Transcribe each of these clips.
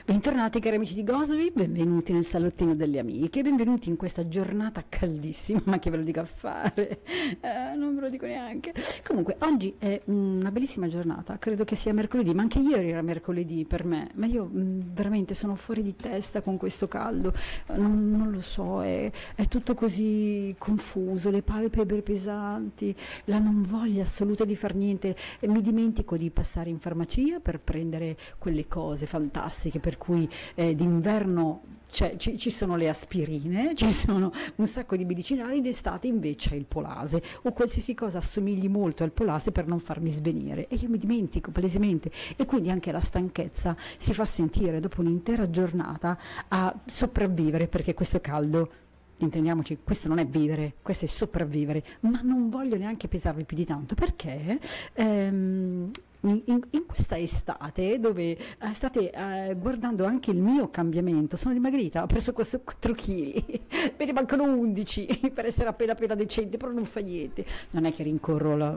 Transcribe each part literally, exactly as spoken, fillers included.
Bentornati cari amici di Gossip, benvenuti nel salottino delle amiche, benvenuti in questa giornata caldissima, ma che ve lo dico a fare, eh, non ve lo dico neanche. Comunque oggi è una bellissima giornata, credo che sia mercoledì, ma anche ieri era mercoledì per me, ma io mh, veramente sono fuori di testa con questo caldo, non, non lo so, è, è tutto così confuso, le palpebre pesanti, la non voglia assoluta di far niente, e mi dimentico di passare in farmacia per prendere quelle cose fantastiche per cui eh, d'inverno c'è- ci, ci sono le aspirine, ci sono un sacco di medicinali, d'estate invece è il polase o qualsiasi cosa assomigli molto al polase per non farmi svenire, e io mi dimentico palesemente, e quindi anche la stanchezza si fa sentire dopo un'intera giornata a sopravvivere, perché questo caldo, intendiamoci, questo non è vivere, questo è sopravvivere, ma non voglio neanche pesarvi più di tanto, perché ehm, in, in- in questa estate, dove eh, state eh, guardando anche il mio cambiamento, sono dimagrita, ho preso questo quattro chili, me ne mancano undici per essere appena appena decente, però non fa niente, non è che rincorro la...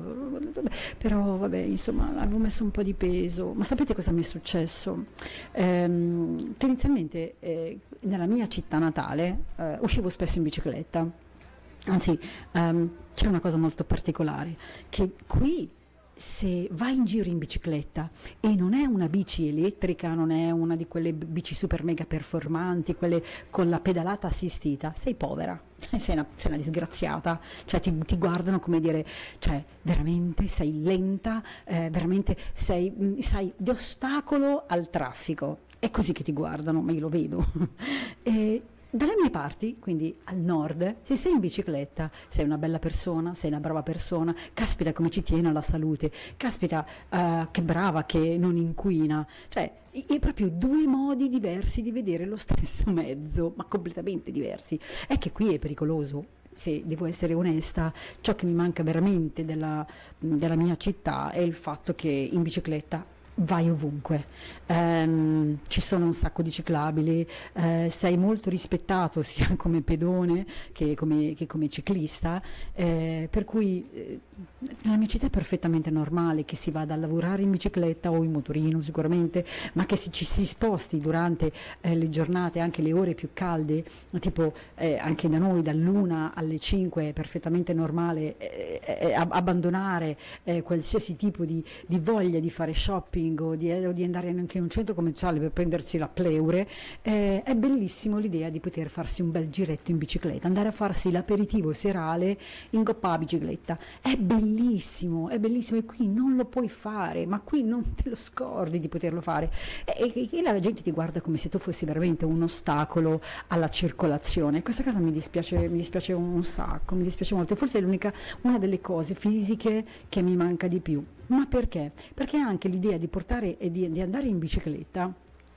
però vabbè, insomma, avevo messo un po' di peso, ma sapete cosa mi è successo? Ehm, che inizialmente eh, nella mia città natale eh, uscivo spesso in bicicletta, anzi ehm, c'è una cosa molto particolare, che qui se vai in giro in bicicletta e non è una bici elettrica, non è una di quelle bici super mega performanti, quelle con la pedalata assistita, sei povera, sei una, sei una disgraziata, cioè ti, ti guardano come dire, cioè veramente sei lenta, eh, veramente sei, mh, sai, di ostacolo al traffico, è così che ti guardano, ma io lo vedo. E dalle mie parti, quindi al nord, se sei in bicicletta, sei una bella persona, sei una brava persona, caspita come ci tiene alla salute, caspita eh, che brava, che non inquina, cioè i- i- proprio due modi diversi di vedere lo stesso mezzo, ma completamente diversi. È che qui è pericoloso. Se devo essere onesta, ciò che mi manca veramente della, della mia città è il fatto che in bicicletta vai ovunque. Ehm, ci sono un sacco di ciclabili, eh, sei molto rispettato sia come pedone che come, che come ciclista, eh, per cui eh, nella mia città è perfettamente normale che si vada a lavorare in bicicletta o in motorino sicuramente, ma che si, ci si sposti durante eh, le giornate, anche le ore più calde, tipo eh, anche da noi dall'una alle cinque è perfettamente normale eh, eh, ab- abbandonare eh, qualsiasi tipo di, di voglia di fare shopping o di, o di andare anche in un centro commerciale per prendersi la pleure. Eh, è bellissimo l'idea di poter farsi un bel giretto in bicicletta, andare a farsi l'aperitivo serale in coppa a bicicletta, è bellissimo, è bellissimo, e qui non lo puoi fare, ma qui non te lo scordi di poterlo fare, e, e- e la gente ti guarda come se tu fossi veramente un ostacolo alla circolazione. Questa cosa mi dispiace, mi dispiace un sacco, mi dispiace molto, forse è l'unica, una delle cose fisiche che mi manca di più. Ma perché? Perché anche l'idea di portare e di, di andare in bicicletta,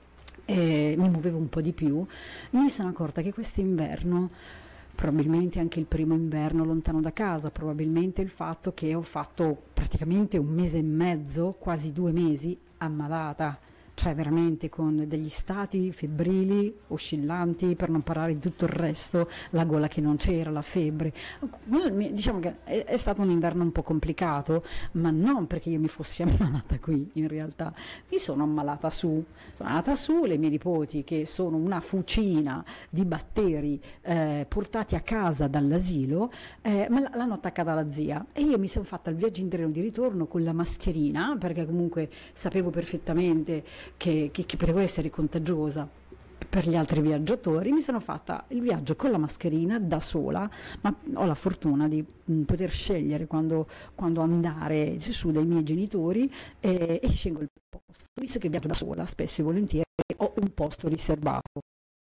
eh, mi muovevo un po' di più, mi sono accorta che quest'inverno, probabilmente anche il primo inverno lontano da casa, probabilmente il fatto che ho fatto praticamente un mese e mezzo, quasi due mesi, ammalata, cioè veramente con degli stati febbrili, oscillanti, per non parlare di tutto il resto, la gola che non c'era, la febbre. Diciamo che è, è stato un inverno un po' complicato, ma non perché io mi fossi ammalata qui, in realtà mi sono ammalata su, sono andata su, le mie nipoti che sono una fucina di batteri eh, portati a casa dall'asilo, eh, ma l- l'hanno attaccata alla zia, e io mi sono fatta il viaggio in treno di ritorno con la mascherina, perché comunque sapevo perfettamente che, che, che potevo essere contagiosa per gli altri viaggiatori. Mi sono fatta il viaggio con la mascherina da sola, ma ho la fortuna di mh, poter scegliere quando, quando andare su dai miei genitori, e, e scelgo il posto. Visto che viaggio da sola, spesso e volentieri ho un posto riservato,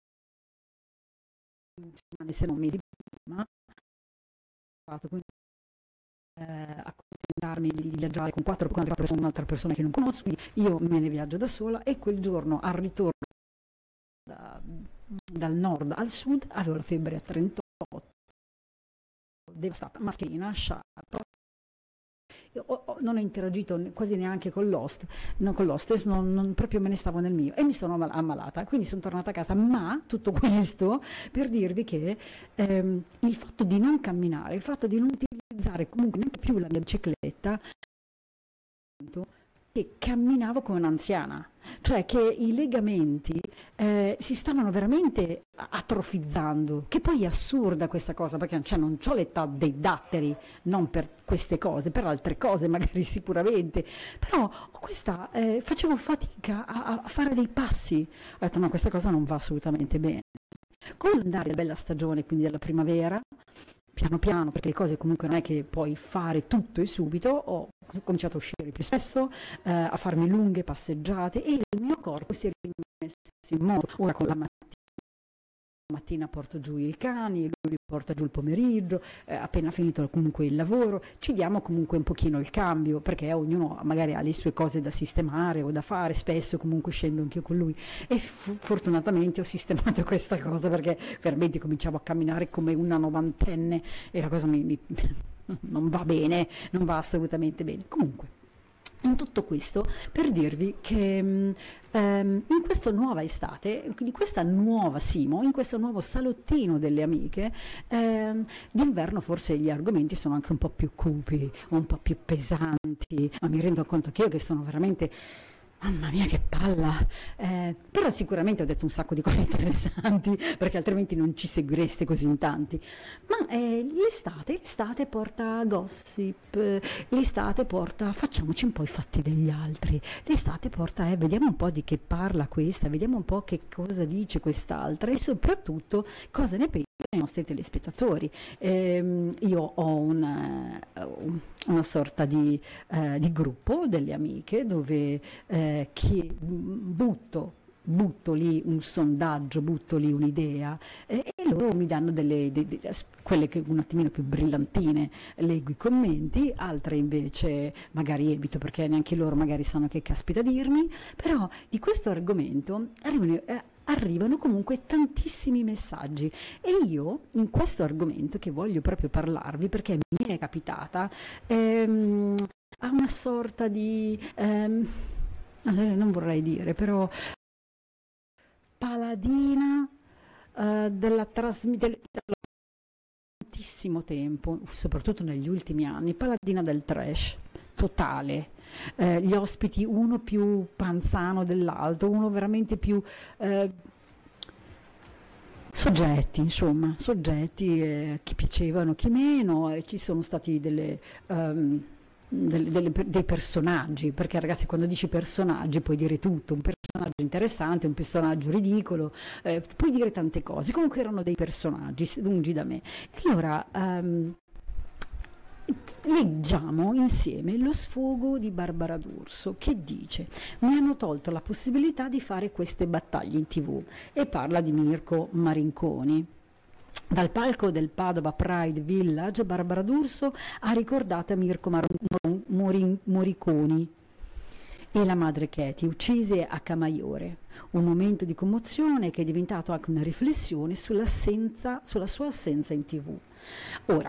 se non mesi prima, quindi eh, accontentarmi di viaggiare con quattro, con un'altra persona, un'altra persona che non conosco, quindi io me ne viaggio da sola, e quel giorno al ritorno da- dal nord al sud avevo la febbre a trentotto, devastata, mascherina, sciarpa. Io ho- ho- non ho interagito ne- quasi neanche con l'host, non con l'hostess, non, non- proprio me ne stavo nel mio, e mi sono ammal- ammalata, quindi sono tornata a casa, ma tutto questo per dirvi che ehm, il fatto di non camminare, il fatto di non utilizzare comunque neanche più la mia bicicletta, che camminavo come un'anziana, cioè che i legamenti eh, si stavano veramente atrofizzando, che poi è assurda questa cosa, perché cioè, non ho l'età dei datteri, non per queste cose, per altre cose magari sicuramente, però ho questa, eh, facevo fatica a, a fare dei passi, ho detto no, questa cosa non va assolutamente bene. Con l'andare della bella stagione, quindi della primavera, piano piano, perché le cose comunque non è che puoi fare tutto e subito, ho cominciato a uscire più spesso, eh, a farmi lunghe passeggiate e il mio corpo si è rimesso in moto. Ora con la mattina, mattina porto giù i cani, lui li porta giù il pomeriggio, eh, appena finito comunque il lavoro, ci diamo comunque un pochino il cambio, perché ognuno magari ha le sue cose da sistemare o da fare, spesso comunque scendo anch'io con lui e f- fortunatamente ho sistemato questa cosa, perché veramente cominciavo a camminare come una novantenne e la cosa mi, mi non va bene, non va assolutamente bene. Comunque, in tutto questo per dirvi che um, in questa nuova estate, in questa nuova Simo, in questo nuovo salottino delle amiche, um, d'inverno forse gli argomenti sono anche un po' più cupi, un po' più pesanti, ma mi rendo conto che io che sono veramente... Mamma mia che palla, eh, però sicuramente ho detto un sacco di cose interessanti, perché altrimenti non ci seguireste così in tanti, ma eh, l'estate, l'estate porta gossip, eh, l'estate porta facciamoci un po' i fatti degli altri, l'estate porta eh, vediamo un po' di che parla questa, vediamo un po' che cosa dice quest'altra e soprattutto cosa ne pensano i nostri telespettatori. Eh, io ho una, una sorta di, eh, di gruppo delle amiche dove eh, che butto butto lì un sondaggio, butto lì un'idea eh, e loro mi danno delle, de, de, quelle che un attimino più brillantine, leggo i commenti, altre invece magari evito perché neanche loro magari sanno che caspita dirmi, però di questo argomento arrivano, eh, arrivano comunque tantissimi messaggi e io in questo argomento che voglio proprio parlarvi perché mi è capitata ehm, a una sorta di ehm, non vorrei dire però paladina uh, della trasmissione tantissimo tempo, soprattutto negli ultimi anni, paladina del trash totale. Eh, gli ospiti uno più panzano dell'altro, uno veramente più eh, soggetti, insomma, soggetti eh, chi piacevano, chi meno, e ci sono stati delle um, Delle, delle, dei personaggi, perché ragazzi quando dici personaggi puoi dire tutto, un personaggio interessante, un personaggio ridicolo, eh, puoi dire tante cose, comunque erano dei personaggi lungi da me. E allora um, leggiamo insieme lo sfogo di Barbara D'Urso che dice: mi hanno tolto la possibilità di fare queste battaglie in tv, e parla di Mirko Marinconi. Dal palco del Padova Pride Village, Barbara D'Urso ha ricordato Mirko Mar- Mor- Moriconi e la madre Katie, uccise a Camaiore. Un momento di commozione che è diventato anche una riflessione sull'assenza, sulla sua assenza in tv. Ora,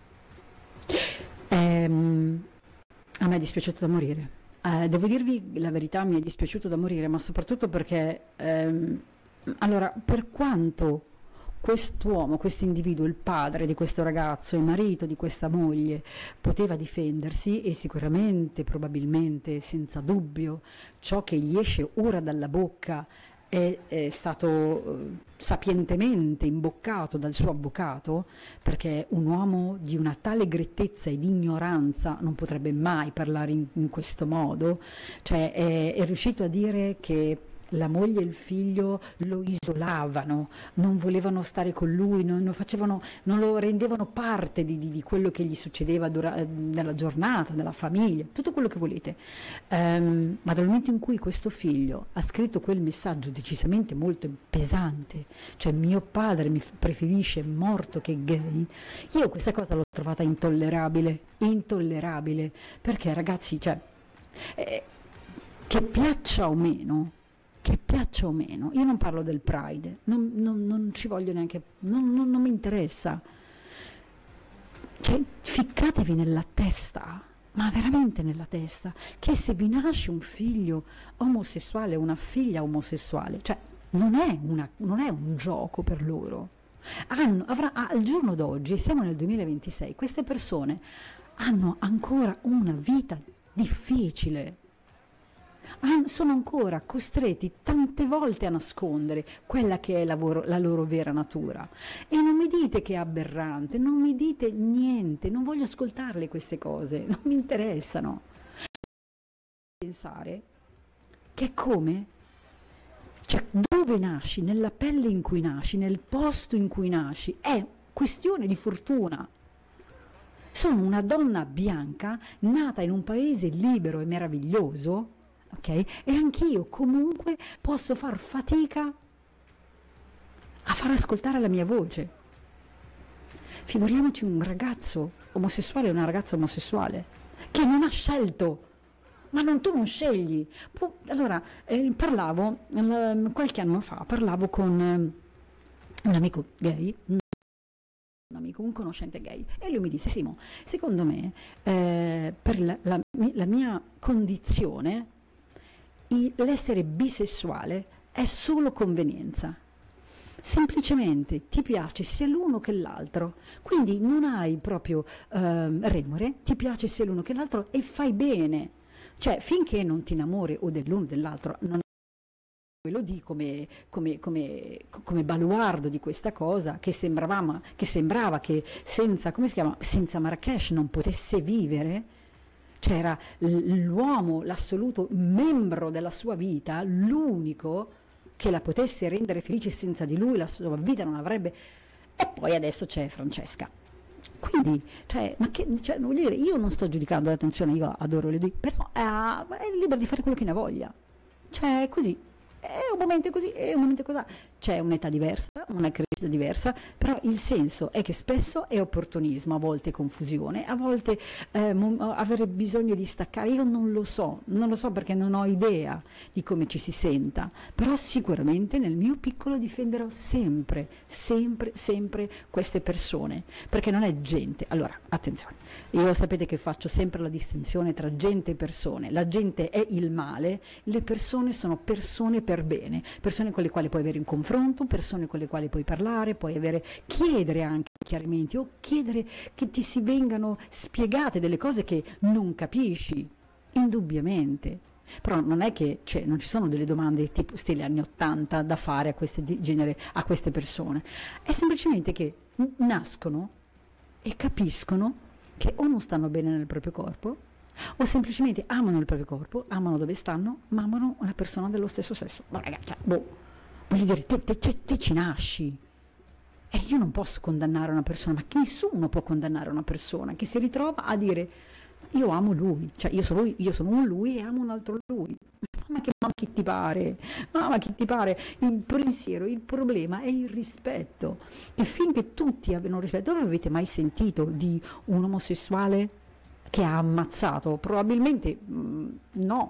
ehm, a me è dispiaciuto da morire. Eh, devo dirvi la verità, mi è dispiaciuto da morire, ma soprattutto perché, ehm, allora, per quanto quest'uomo, questo individuo, il padre di questo ragazzo, il marito di questa moglie, poteva difendersi e sicuramente, probabilmente, senza dubbio, ciò che gli esce ora dalla bocca è, è stato eh, sapientemente imboccato dal suo avvocato, perché un uomo di una tale grettezza e di ignoranza non potrebbe mai parlare in, in questo modo, cioè è, è riuscito a dire che la moglie e il figlio lo isolavano, non volevano stare con lui, non, non, facevano, non lo rendevano parte di, di, di quello che gli succedeva dura, nella giornata, nella famiglia, tutto quello che volete. Um, ma dal momento in cui questo figlio ha scritto quel messaggio decisamente molto pesante, cioè mio padre mi preferisce morto che gay, io questa cosa l'ho trovata intollerabile, intollerabile, perché ragazzi, cioè, eh, che piaccia o meno, che piaccia o meno, io non parlo del Pride, non, non, non ci voglio neanche, non, non, non mi interessa, cioè ficcatevi nella testa, ma veramente nella testa, che se vi nasce un figlio omosessuale, una figlia omosessuale, cioè non è, una, non è un gioco per loro, hanno, avrà, al giorno d'oggi, siamo nel duemilaventisei, queste persone hanno ancora una vita difficile, sono ancora costretti tante volte a nascondere quella che è la, loro, la loro vera natura. E non mi dite che è aberrante, non mi dite niente, non voglio ascoltarle queste cose, non mi interessano. Pensare che è come, cioè dove nasci, nella pelle in cui nasci, nel posto in cui nasci, è questione di fortuna. Sono una donna bianca nata in un paese libero e meraviglioso, ok? E anch'io comunque posso far fatica a far ascoltare la mia voce. Figuriamoci un ragazzo omosessuale e una ragazza omosessuale che non ha scelto, ma non, tu non scegli. Pu- allora, eh, parlavo, eh, qualche anno fa, parlavo con eh, un amico gay, un amico, un conoscente gay, e lui mi disse: Simo, secondo me eh, per la, la, la mia condizione il, l'essere bisessuale è solo convenienza, semplicemente ti piace sia l'uno che l'altro, quindi non hai proprio eh, remore, ti piace sia l'uno che l'altro e fai bene, cioè finché non ti innamori o dell'uno o dell'altro, non lo di come, come, come, come baluardo di questa cosa che sembrava, che sembrava che senza, come si chiama, senza Marrakesh non potesse vivere. C'era l'uomo, l'assoluto membro della sua vita, l'unico che la potesse rendere felice, senza di lui la sua vita non avrebbe. E poi adesso c'è Francesca. Quindi, cioè, ma che, cioè, voglio dire, io non sto giudicando, attenzione, io adoro le due, però eh, è libero di fare quello che ne voglia. Cioè, così. È un momento così, è un momento così. C'è un'età diversa, una crescita diversa, però il senso è che spesso è opportunismo, a volte confusione, a volte eh, avere bisogno di staccare. Io non lo so, non lo so perché non ho idea di come ci si senta, però sicuramente nel mio piccolo difenderò sempre, sempre, sempre queste persone, perché non è gente. Allora, attenzione, io sapete che faccio sempre la distinzione tra gente e persone. La gente è il male, le persone sono persone per bene, persone con le quali puoi avere un confronto, persone con le quali puoi parlare, puoi avere, chiedere anche chiarimenti o chiedere che ti si vengano spiegate delle cose che non capisci, indubbiamente. Però non è che, cioè, non ci sono delle domande tipo stile anni ottanta da fare a queste, genere, a queste persone, è semplicemente che nascono e capiscono che o non stanno bene nel proprio corpo, o semplicemente amano il proprio corpo, amano dove stanno, ma amano una persona dello stesso sesso. Ma ragazzi, boh, voglio dire, te, te, te, te ci nasci. E io non posso condannare una persona, ma nessuno può condannare una persona che si ritrova a dire: io amo lui, cioè io sono, io sono un lui e amo un altro lui. Ma che ma chi ti pare? Ma, ma chi ti pare? Il pensiero, il problema è il rispetto. E finché tutti abbiano rispetto, dove avete mai sentito di un omosessuale che ha ammazzato? Probabilmente mh, no,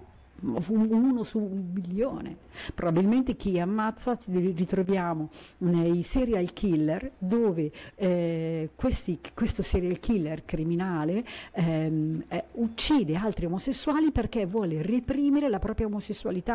uno su un milione. Probabilmente chi ammazza li ritroviamo nei serial killer, dove eh, questi, questo serial killer criminale ehm, eh, uccide altri omosessuali perché vuole reprimere la propria omosessualità.